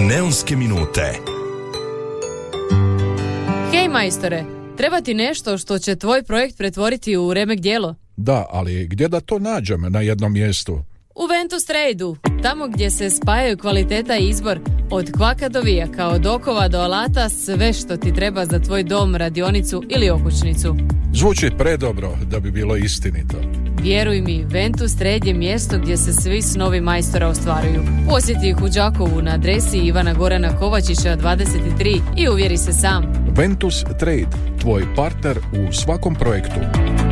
Neonske minute. Hej majstore, treba ti nešto što će tvoj projekt pretvoriti u remek djelo? Da, ali gdje da to nađem na jednom mjestu? U Ventus Trade-u, tamo gdje se spajaju kvaliteta i izbor, od kvaka do vijaka, od okova do alata, sve što ti treba za tvoj dom, radionicu ili okućnicu. Zvuči predobro da bi bilo istinito. Vjeruj mi, Ventus Trade je mjesto gdje se svi snovi majstora ostvaruju. Posjeti ih u Đakovu na adresi Ivana Gorana Kovačića 23 i uvjeri se sam. Ventus Trade, tvoj partner u svakom projektu.